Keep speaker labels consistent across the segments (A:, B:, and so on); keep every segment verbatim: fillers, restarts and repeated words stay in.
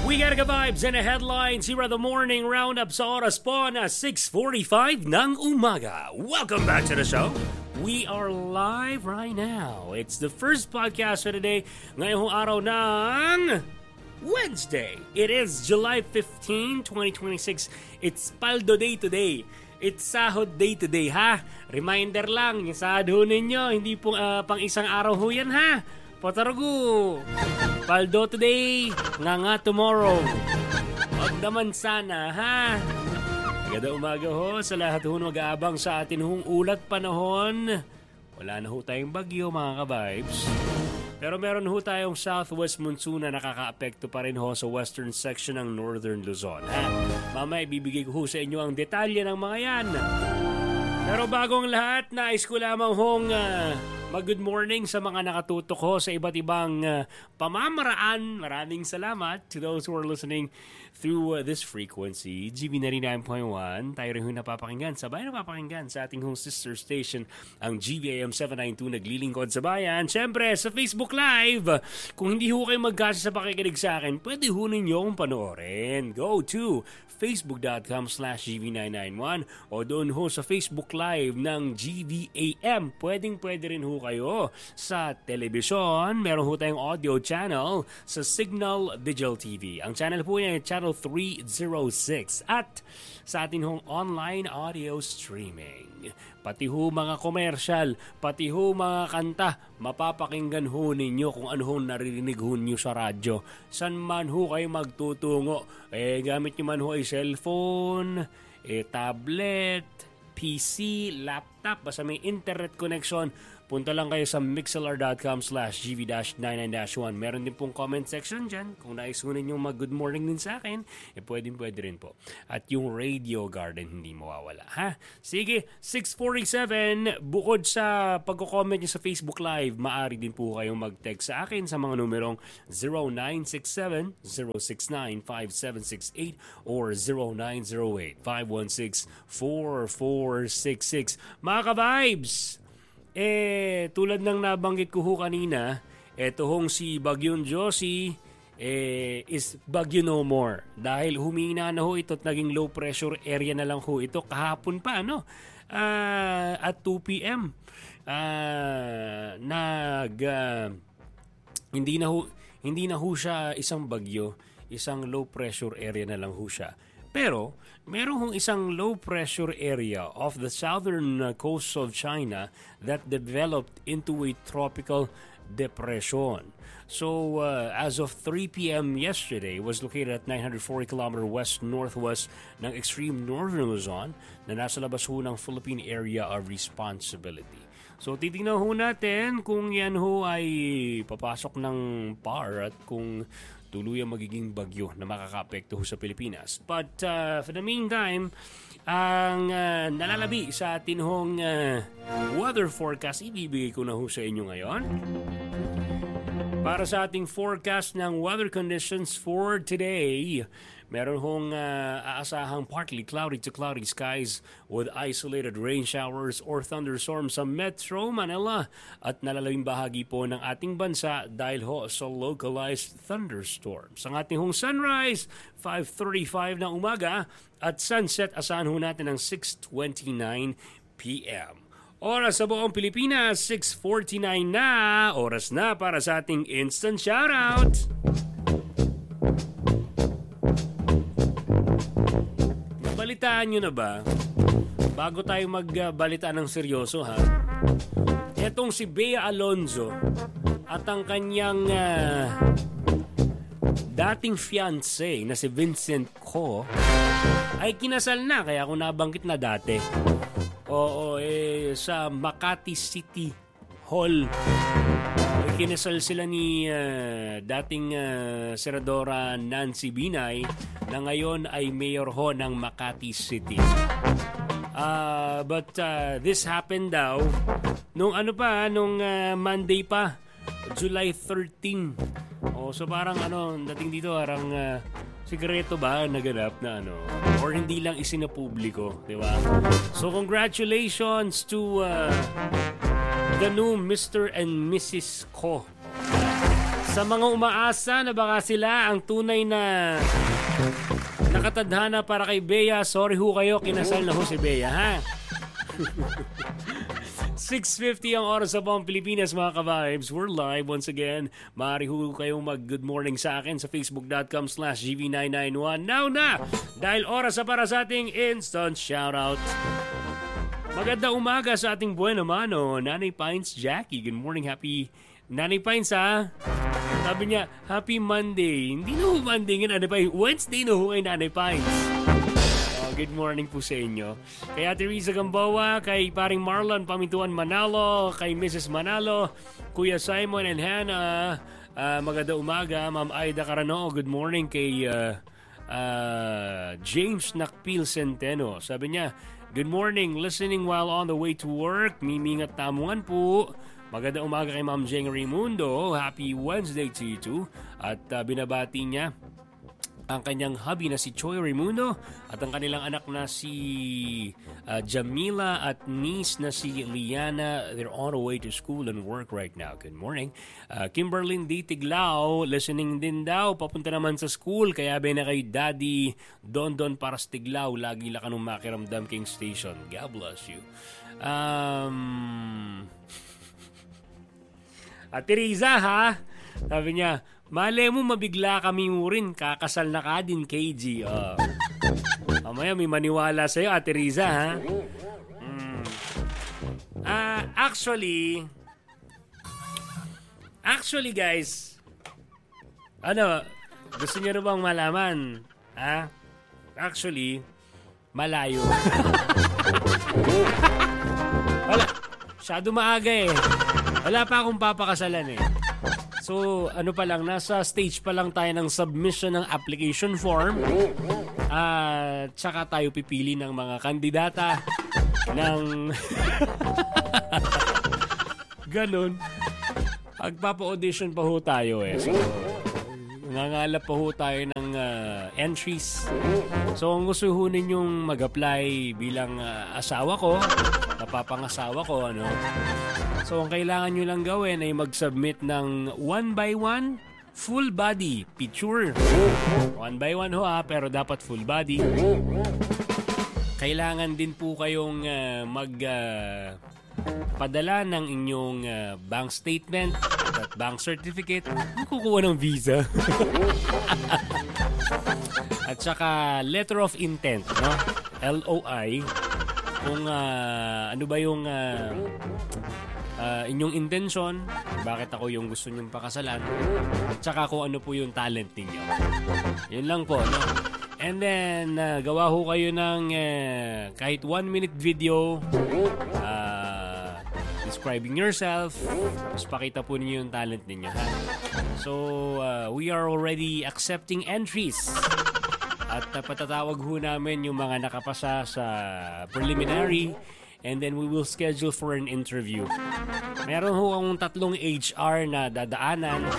A: We got the vibes and the headlines here at the morning roundup sa oras po na six forty-five ng umaga. Welcome back to the show. We are live right now. It's the first podcast for today. Ngayong araw ng Wednesday. It is July fifteenth, twenty twenty-six. It's Paldo Day today. It's Sahod Day today, ha? Reminder lang, yung sahod ho ninyo, hindi po uh, pang isang araw ho yan, ha? Potarugu! Paldo today, nga nga tomorrow. Wag naman sana, ha? Maganda umaga ho sa lahat ho mag-aabang sa atin hong ulat panahon. Wala na ho tayong bagyo, mga ka-vibes. Pero meron ho tayong southwest monsoon na nakaka-apekto pa rin ho sa western section ng northern Luzon. Ha? Mamaya ibibigay ko ho sa inyo ang detalye ng mga yan. Pero bago ang lahat, nais ko lamang hong uh, mag-good morning sa mga nakatutok ho sa iba't ibang uh, pamamaraan. Maraming salamat to those who are listening through uh, this frequency. G B ninety-nine point one. Tayo rin ho napapakinggan. Sabay napapakinggan sa ating hong sister station, ang G B A M seven ninety-two, naglilingkod sa bayan. Siyempre, sa Facebook Live. Kung hindi ho kayo magkasa sa pakikinig sa akin, pwede ho ninyo akong panoorin. Go to facebook.com slash gv991 o doon ho sa Facebook Live ng G V A M. Pwedeng pwede rin ho kayo sa telebisyon. Meron ho tayong audio channel sa Signal Digital T V. Ang channel po niya ay channel three oh six at sa atin hong online audio streaming. Pati ho mga komersyal, pati ho mga kanta, mapapakinggan ho ninyo kung ano ho naririnig ho nyo sa radyo. San man ho kayo magtutungo, eh gamit nyo man ho ay cellphone, eh tablet, P C, laptop, basta may internet connection, punta lang kayo sa mixlr.com slash gv99-1. Meron din pong comment section dyan. Kung nais ko ninyo mag-good morning din sa akin, eh pwede pwede rin po. At yung Radio Garden hindi mawawala, ha? Sige, six forty-seven, bukod sa pagko-comment nyo sa Facebook Live, maaari din po kayong mag-text sa akin sa mga numerong zero nine six seven, zero six nine, five seven six eight or zero nine zero eight, five one six, four four six six. Mga ka-vibes! Eh, tulad ng nabanggit ko ho kanina, eto hong si Bagyong Josie eh, is Bagyo no more. Dahil humina na ho ito at naging low pressure area na lang ho ito kahapon pa, ano? Uh, at two p.m. Uh, nag, uh, hindi, na ho, hindi na ho siya isang bagyo, isang low pressure area na lang ho siya. Pero, meron hong isang low-pressure area off the southern coast of China that developed into a tropical depression. So, uh, as of three p.m. yesterday, it was located at nine hundred forty kilometers west-northwest ng extreme northern Luzon na nasa labas ho ng Philippine Area of Responsibility. So, titingnan ho natin kung yan ho ay papasok ng P A R at kung tuluyang magiging bagyo na makaka-apekto sa Pilipinas. But uh, for the meantime, ang uh, nalalabi sa atin hong uh, weather forecast, ibibigay ko na ho sa inyo ngayon. Para sa ating forecast ng weather conditions for today, meron hong uh, aasahang partly cloudy to cloudy skies with isolated rain showers or thunderstorms sa Metro Manila at nalalawing bahagi po ng ating bansa dahil ho sa localized thunderstorms. Ang ating hong sunrise, five thirty-five ng umaga at sunset, asahan ho natin ng six twenty-nine p.m. Oras sa buong Pilipinas, six forty-nine na. Oras na para sa ating instant shoutout. Balitaan nyo na ba? Bago tayo magbalitaan ng seryoso, ha? Etong si Bea Alonzo at ang kanyang uh, dating fiancé na si Vincent Ko ay kinasal na, kaya ako nabanggit na dati. Oo, eh, sa Makati City Hall. Eh, kinasal sila ni uh, dating uh, Senadora Nancy Binay na ngayon ay mayor ho ng Makati City. Uh, but uh, this happened daw nung ano pa, nung uh, Monday pa, July thirteenth. Oh, so parang ano, dating dito parang uh, sikreto ba naganap na ano, or hindi lang isinapubliko, di ba? So congratulations to uh, the new Mister and Missus Ko. Sa mga umaasa na baka sila ang tunay na nakatadhana para kay Bea, sorry ho kayo, kinasal na ho si Bea, ha? six fifty ang oras sa buong Pilipinas, mga ka-vibes. We're live once again. Maaari ho kayong mag-good morning sa akin sa facebook.com slash gv nine nine one. Now na! Dahil oras na para sa ating instant shoutout. Magandang umaga sa ating buwan naman, oh, Nanay Pines Jackie. Good morning, happy Nanay Pines, ha? Sabi niya, happy Monday. Hindi na ho Monday nga, Nanay Pines. Wednesday na ho kay Nanay Pines. Good morning po sa inyo. Kay Ate Riza Gamboa, kay paring Marlon Pamintuan Manalo, kay Missus Manalo, Kuya Simon and Hannah, uh, maganda umaga. Ma'am Aida Carano, good morning. Kay uh, uh, James Nakpil Centeno, sabi niya, good morning, listening while on the way to work. Mimingat tamungan po. Maganda umaga kay Ma'am Jeng Raimundo. Happy Wednesday to you too. At uh, binabati niya ang kanyang hubby na si Choi Raimundo at ang kanilang anak na si uh, Jamila at niece na si Liana. They're on the way to school and work right now. Good morning. Uh, Kimberlyn D. Tiglao, listening din daw. Papunta naman sa school. Kaya ba na kay Daddy Don Don para sa Tiglao. Lagi lang kanong makiramdam King Station. God bless you. Um... Ate Riza, ha? Sabi niya, mali mo mabigla kami mo rin, kakasal na ka din, K G. Oh. Mamaya may maniwala sa'yo, Ate Riza, ha? Mm. Uh, actually, actually guys, ano, gusto niyo bang malaman? Ha? Actually, malayo. Wala, masyado maaga eh. Wala pa akong papakasalan eh. So, ano pa lang, nasa stage pa lang tayo ng submission ng application form. At uh, saka tayo pipili ng mga kandidata ng ganun. Magpapa-audition pa ho tayo eh. So, nangangalap pa ho tayo ng uh, entries. So, kung gusto ho ninyong mag-apply bilang uh, asawa ko, napapangasawa ko, ano. So, ang kailangan nyo lang gawin ay mag-submit ng one by one full body picture. One by one ho, ha, pero dapat full body. Kailangan din po kayong uh, mag uh, padala ng inyong uh, bank statement at bank certificate. Kukuha ng visa. At saka letter of intent, no? L O I. Kung uh, ano ba yung uh, uh, inyong intention, bakit ako yung gusto nyong pakasalan, at saka kung ano po yung talent ninyo. Yun lang po, no? And then, uh, gawa ho kayo ng uh, kahit one minute video uh, describing yourself, tapos pakita po ninyo yung talent ninyo, ha? So, uh, we are already accepting entries. At uh, patatawag ho namin yung mga nakapasa sa preliminary, and then we will schedule for an interview. Meron ho akong tatlong H R na dadaanan.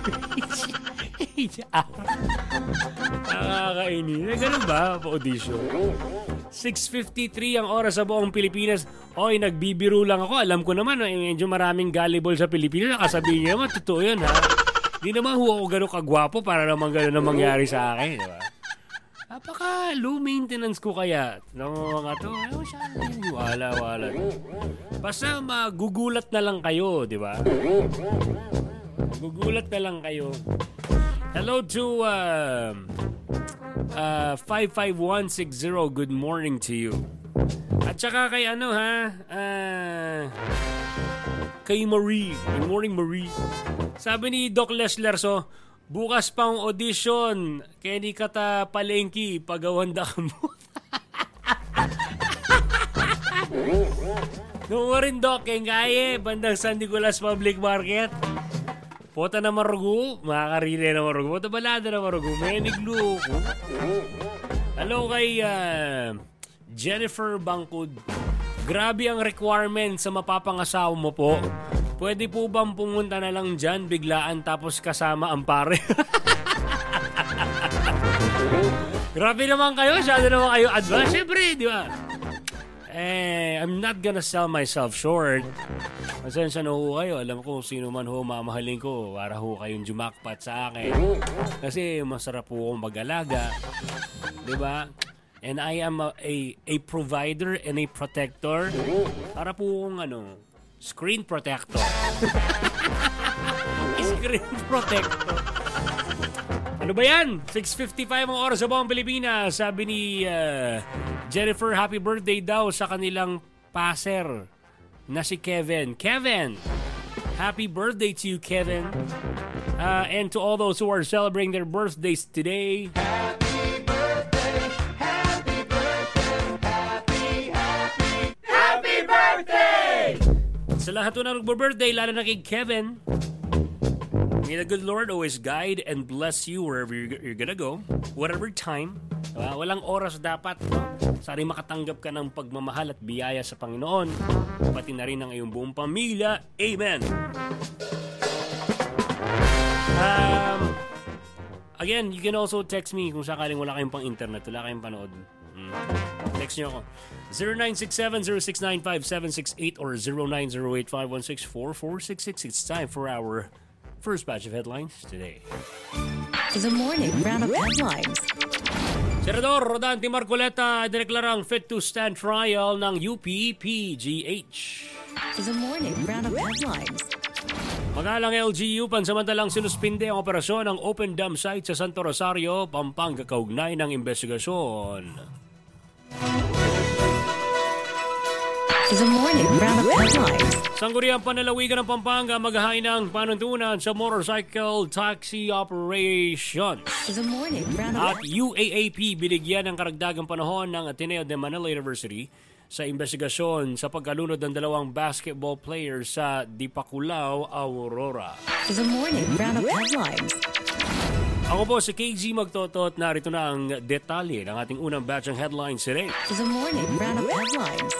A: H R? Nakakainin. Ganun ba? Pa-audition. six fifty-three ang oras sa buong Pilipinas. Oy, nagbibiro lang ako. Alam ko naman, medyo maraming gullible sa Pilipinas. Nakasabihin niya naman, totoo yun, ha? Di naman ho ako gano'ng kagwapo para naman gano'n na mangyari sa akin, di ba? Napaka low maintenance ko kaya ng mga to. Ano siya? Wala, wala. Basta magugulat na lang kayo, di ba? Magugulat na lang kayo. Hello to uh, uh, five five one six zero. Good morning to you. At saka kay ano ha? Uh, kay Marie. Good morning, Marie. Sabi ni Doc Lesler, so, bukas pang audition, kaya di ka ta palengki, pagawanda ka mo. Nung rin, Doc, kaya kaya, bandang San Nicolas Public Market. Pota na marugo, makakarili na marugo. Pota balada na marugo, meniglo ko. Hello kay uh, Jennifer Bangkud. Grabe ang requirement sa mapapangasawa mo po. Pwede po bang pumunta na lang dyan, biglaan, tapos kasama ang pare? Grabe naman kayo, masyado naman kayo advance. Siyempre, di ba? Eh, I'm not gonna sell myself short. Pasensya na ho kayo. Alam ko sino man ho mamahalin ko para ho kayong jumakpat sa akin. Kasi masarap po akong mag-alaga. Diba? And I am a, a, a provider and a protector. Para po akong ano, screen protector. Screen protector. Ano ba yan? six fifty-five ang oras sa buong Pilipinas. Sabi ni uh, Jennifer, happy birthday daw sa kanilang passer na si Kevin. Kevin, happy birthday to you, Kevin. Uh, and to all those who are celebrating their birthdays today.
B: Happy birthday, happy birthday, happy, happy, happy birthday!
A: Sa lahat na nagbo-birthday, lalo na kay Kevin, may the good Lord always guide and bless you wherever you're, you're gonna go, whatever time. Uh, walang oras dapat. No? Sari makatanggap ka ng pagmamahal at biyaya sa Panginoon, pati na rin ang iyong buong pamilya. Amen. Um, again, you can also text me kung sakaling wala kayong pang internet, wala kayong panood. Hmm. Text nyo ako. zero nine six seven zero six nine five seven six eight or zero nine zero eight five one six four four six six. It's time for our first batch of headlines today.
C: The morning roundup headlines.
A: Senador Rodante Marcoleta deklarang fit to stand trial ng U P P G H.
C: The morning roundup headlines.
A: Magalang L G U pansamantalang sinuspinde ang operasyon ng open dam site sa Santo Rosario, Pampanga kaugnay ng investigasyon.
C: The morning roundup headlines.
A: Sangguniang Panlalawigan ng Pampanga maghahain ng panuntunan sa motorcycle taxi operation.
C: The morning roundup.
A: At U A A P binigyan ng karagdagang panahon ng Ateneo de Manila University sa investigasyon sa pagkalunod ng dalawang basketball players sa Dipaculao, Aurora.
C: The morning roundup headlines.
A: Ako po si K G Magtoto at narito na ang detalye ng ating unang batch ng headlines today.
C: The morning roundup headlines.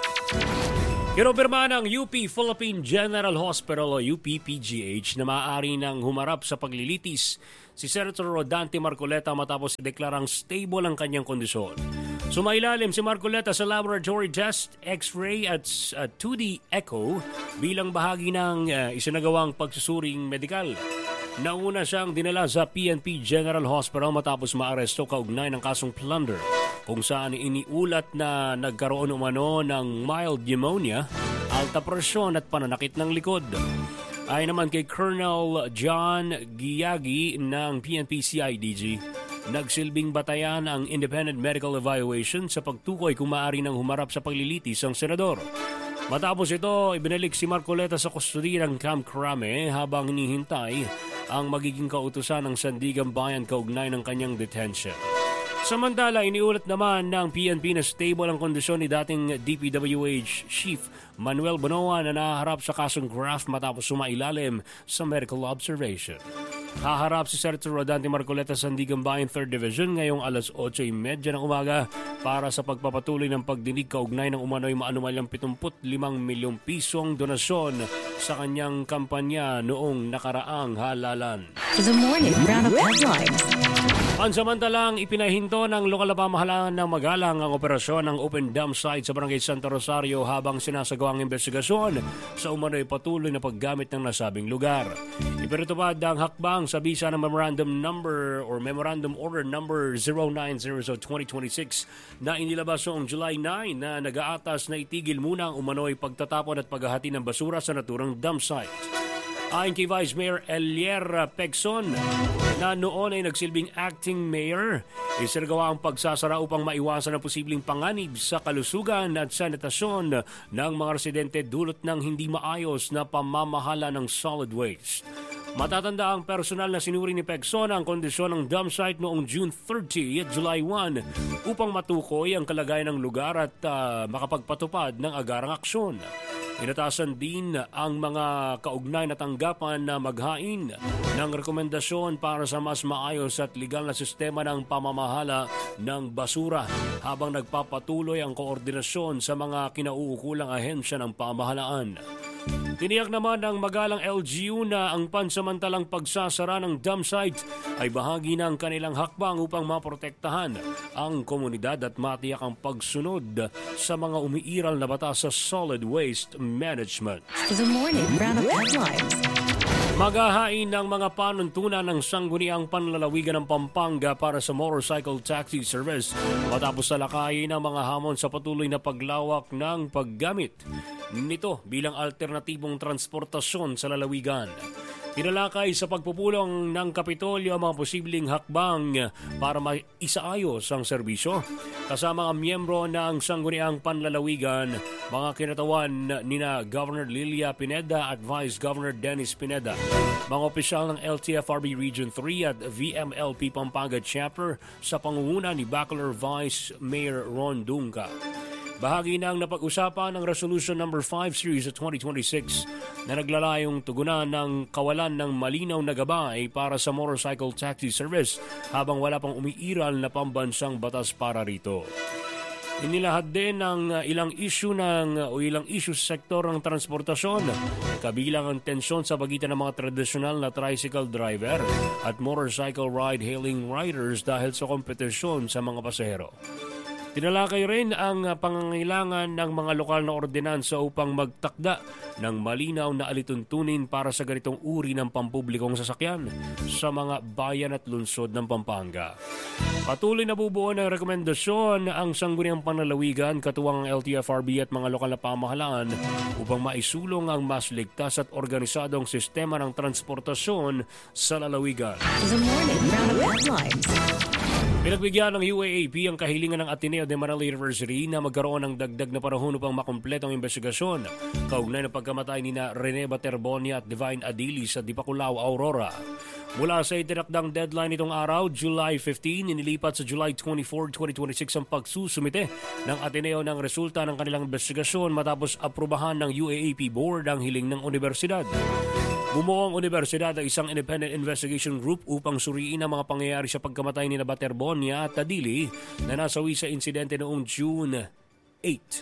A: Kinopirma ng U P Philippine General Hospital o U P P G H na maaari nang humarap sa paglilitis si Senator Rodante Marcoleta matapos deklarang stable ang kanyang kondisyon. Sumailalim si Marcoleta sa laboratory test, X-ray at uh, two D echo bilang bahagi ng uh, isinagawang pagsusuring medikal. Nauna siyang dinala sa P N P General Hospital matapos maaresto kaugnay ng kasong plunder, kung saan iniulat na nagkaroon umano ng mild pneumonia, alta presyon at pananakit ng likod. Ayon naman kay Colonel John Giyagi ng P N P C I D G, nagsilbing batayan ang independent medical evaluation sa pagtukoy kung maaari nang humarap sa paglilitis ang senador. Matapos ito, ibinalik si Marcoleta sa kustodiya ng Camp Crame habang hinihintay ang magiging kautusan ng Sandigan Bayan kaugnay ng kanyang detention. Samantala, iniulat naman ng P N P na stable ang kondisyon ni dating D P W H Chief Manuel Bonoan na nahaharap sa kasong graft matapos sumailalim sa medical observation. Haharap si Senator Rodante Marcoleta sa Sandigan Bayan third Division ngayong alas otso thirty ng umaga para sa pagpapatuloy ng pagdinig kaugnay ng umano'y maanumalyang pitungput limang milyong pisong donasyon sa kanyang kampanya noong nakaraang halalan.
C: The morning roundup headlines.
A: Pansamantalang ipinahinto ng lokal na pamahalaan ng Magalang ang operasyon ng open dam site sa Barangay Santo Rosario habang sinasagawa ang investigasyon sa umano'y patuloy na paggamit ng nasabing lugar. Ipinatupad ang hakbang sa bisa ng Memorandum Number or Memorandum Order Number zero nine zero zero twenty twenty-six na inilabas noong July ninth na nag-aatas na itigil muna ang umano'y pagtatapon at paghahati ng basura sa naturang dam site. Ayon kay Vice Mayor Elier Pegson na noon ay nagsilbing acting mayor, isinagawa ang pagsasara upang maiwasan ang posibleng panganib sa kalusugan at sanitasyon ng mga residente dulot ng hindi maayos na pamamahala ng solid waste. Matatanda ang personal na sinuri ni Pegson ang kondisyon ng dam site noong June thirtieth at July first upang matukoy ang kalagayan ng lugar at uh, makapagpatupad ng agarang aksyon. Inatasan din ang mga kaugnay na tanggapan na maghain ng rekomendasyon para sa mas maayos at legal na sistema ng pamamahala ng basura habang nagpapatuloy ang koordinasyon sa mga kinauukulang ahensya ng pamahalaan. Tiniyak naman ng magalang L G U na ang pansamantalang pagsasara ng dam site ay bahagi ng kanilang hakbang upang maprotektahan ang komunidad at matiyak ang pagsunod sa mga umiiral na batas sa solid waste management.
C: The morning roundup headlines.
A: Maghahain ng mga panuntunan ng sangguniang panlalawigan ng Pampanga para sa motorcycle taxi service matapos salakayin ng mga hamon sa patuloy na paglawak ng paggamit nito bilang alternatibong transportasyon sa lalawigan. Tinalakay sa pagpupulong ng Kapitolyo ang mga posibleng hakbang para maisaayos ang serbisyo. Kasama ang miyembro ng sangguniang panlalawigan, mga kinatawan nina Governor Lilia Pineda at Vice Governor Dennis Pineda, mga opisyal ng L T F R B Region three at V M L P Pampanga Chapter sa pangunguna ni Bacolor Vice Mayor Ron Dunca. Bahagi ng napag-usapan ng Resolution number five Series of twenty twenty-six na naglalayong tugunan ng kawalan ng malinaw na gabay para sa motorcycle taxi service habang wala pang umiiral na pambansang batas para rito. Inilahad din ng ilang issue ng o ilang issue sa sektor ng transportasyon, kabilang ang tensyon sa pagitan ng mga tradisyonal na tricycle driver at motorcycle ride-hailing riders dahil sa kompetisyon sa mga pasahero. Tinalakay rin ang pangangailangan ng mga lokal na ordinansa upang magtakda ng malinaw na alituntunin para sa ganitong uri ng pampublikong sasakyan sa mga bayan at lungsod ng Pampanga. Patuloy na bubuo ng rekomendasyon ang sangguniang panlalawigan, katuwang ang L T F R B at mga lokal na pamahalaan upang maisulong ang mas ligtas at organisadong sistema ng transportasyon sa lalawigan.
C: The morning roundup headlines.
A: Pinagbigyan ng U A A P ang kahilingan ng Ateneo de Manila University na magkaroon ng dagdag na panahon upang makumpleto ang investigasyon kaugnay ng pagkamatay ni na Rene Baterbonia at Divine Adili sa Dipaculao, Aurora. Mula sa itinakdang deadline nitong araw, July fifteenth, inilipat sa July twenty-fourth, twenty twenty-six ang pagsusumite ng Ateneo ng resulta ng kanilang investigasyon matapos aprubahan ng U A A P Board ang hiling ng universidad. Bumuo ang universidad ang isang independent investigation group upang suriin ang mga pangyayari sa pagkamatay ni Baterbonia at Adili na nasawi sa insidente noong June eighth.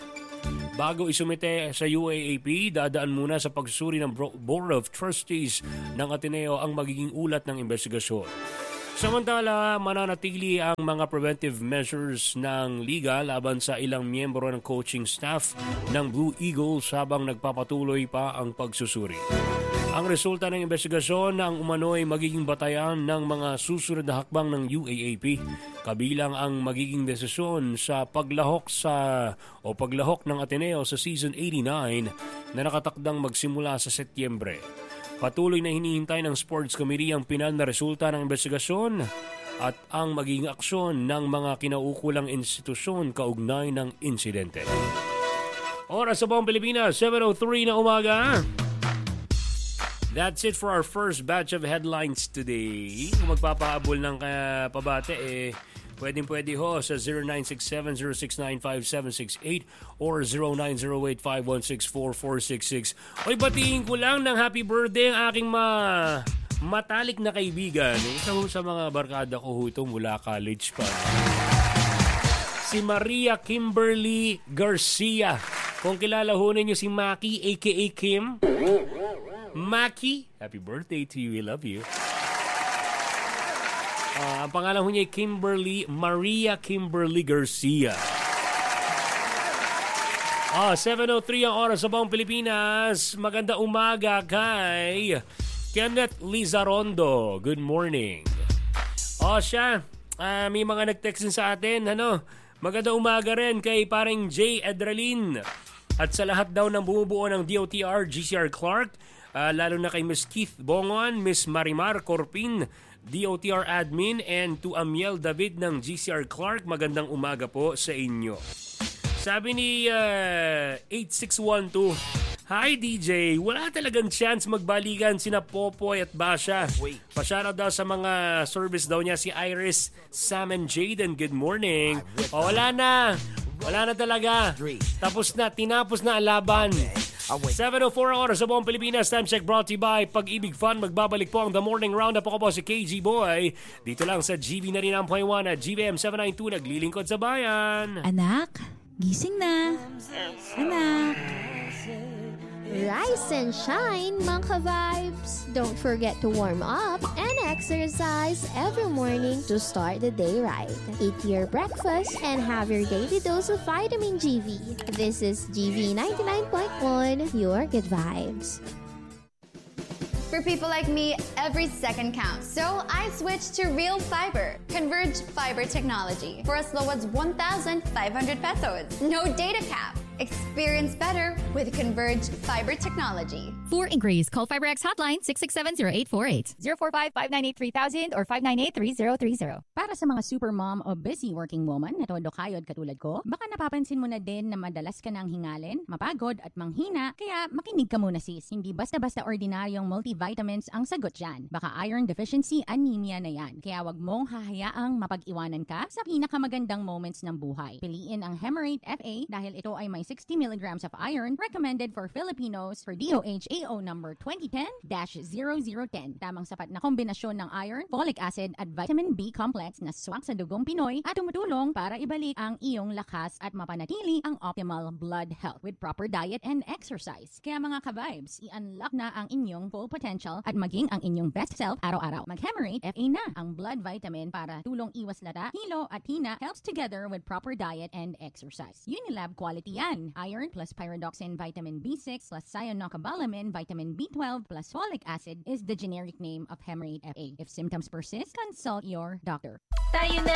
A: Bago isumite sa U A A P, dadaan muna sa pagsusuri ng Board of Trustees ng Ateneo ang magiging ulat ng investigasyon. Samantala, mananatili ang mga preventive measures ng liga laban sa ilang miyembro ng coaching staff ng Blue Eagles habang nagpapatuloy pa ang pagsusuri. Ang resulta ng investigasyon ng umano'y magiging batayan ng mga susunod na hakbang ng U A A P, kabilang ang magiging desisyon sa paglahok sa o paglahok ng Ateneo sa Season eighty-nine na nakatakdang magsimula sa Setyembre. Patuloy na hinihintay ng Sports Committee ang pinal na resulta ng investigasyon at ang magiging aksyon ng mga kinaukulang institusyon kaugnay ng insidente. Oras sa buong Pilipinas, seven oh three na umaga. That's it for our first batch of headlines today. Kung magpapahabol ng uh, pabate, eh, pwedeng-pwede ho sa zero nine six seven zero six nine five seven six eight or zero nine zero eight five one six four four six six. Oy, batiin ko lang ng happy birthday ang aking ma matalik na kaibigan. Isa ho sa mga barkada ko ho ito mula college pa. Si Maria Kimberly Garcia. Kung kilala ho ninyo si Maki aka Kim. Maki, happy birthday to you. We love you. Uh, ang pangalan ho niya ay Kimberly, Maria Kimberly Garcia. Ah, seven oh three ang oras sa buong Pilipinas. Maganda umaga kay Kenneth Lizarondo. Good morning. Oh, siya. Uh, may mga nag-text din sa atin. Ano? Maganda umaga rin kay paring J. Edralin. At sa lahat daw ng bumubuo ng D O T R, G C R Clark, Uh, lalo na kay Miss Keith Bongon, Miss Marimar Corpin, D O T R Admin, and to Amiel David ng G C R Clark, magandang umaga po sa inyo. Sabi ni uh, eight six one two, Hi D J, wala talagang chance magbalikan sina Popoy at Basha. Pasyara daw sa mga service daw niya si Iris, Sam and Jaden. Good morning. O, wala na. Wala na talaga. Tapos na, tinapos na ang laban. seven oh four oras sa buong Pilipinas. Time check brought to you by Pag-ibig Fund. Magbabalik po ang The Morning Roundup. Ako po si K G Boy. Dito lang sa G V ninety-nine point one at G V M seven ninety-two. Naglilingkod sa bayan.
D: Anak, gising na. Anak. Rise and shine, mga ka-vibes! Don't forget to warm up and exercise every morning to start the day right. Eat your breakfast and have your daily dose of vitamin G V. This is G V ninety-nine point one, your good vibes.
E: For people like me, every second counts. So I switched to Real Fiber, Converge Fiber Technology, for as low as one thousand five hundred pesos. No data cap. Experience better with Converge Fiber Technology.
F: For inquiries, call FiberX hotline six six seven, zero eight four eight, zero four five, five nine eight, three thousand or five nine eight, three zero three zero.
G: Para sa mga super mom o busy working woman na todo kayod katulad ko, baka napapansin mo na din na madalas ka nang hingalin, mapagod at manghina, kaya makinig ka muna sis. Hindi basta-basta ordinaryong multivitamins ang sagot dyan. Baka iron deficiency anemia na yan. Kaya wag mong hahayaang mapag-iwanan ka sa pinakamagandang moments ng buhay. Piliin ang Hemarate F A dahil ito ay may sixty milligrams of iron recommended for Filipinos for D O H A O number twenty ten dash zero zero one zero. Tamang sapat na kombinasyon ng iron, folic acid at vitamin B complex na swak sa dugong Pinoy at tumutulong para ibalik ang iyong lakas at mapanatili ang optimal blood health with proper diet and exercise. Kaya mga ka-vibes, i-unlock na ang inyong full potential at maging ang inyong best self araw-araw. Mag-Hemarate F A na, ang blood vitamin para tulong iwas lata, hilo at hina, helps together with proper diet and exercise. Unilab quality yan. Iron plus pyridoxine vitamin B six plus cyanocobalamin vitamin B twelve plus folic acid is the generic name of Hemarate F A. If symptoms persist, consult your doctor.
F: Tayo na